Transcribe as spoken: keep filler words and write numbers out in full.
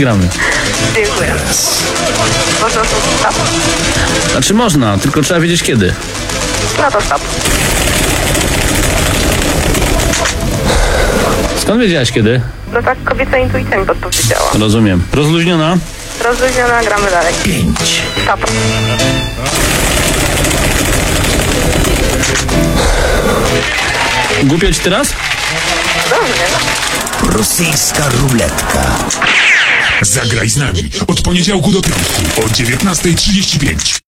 gramy. Dziękuję. Można to stop? Znaczy można, tylko trzeba wiedzieć kiedy. No to stop. Skąd wiedziałaś kiedy? No tak kobieca intuicja mi podpowiedziała. Rozumiem. Rozluźniona? Rozluźniona, gramy dalej. Pięć. Stop. Głupio ci teraz? Dobrze. Rosyjska ruletka. Zagraj z nami od poniedziałku do piątku o dziewiętnasta trzydzieści pięć.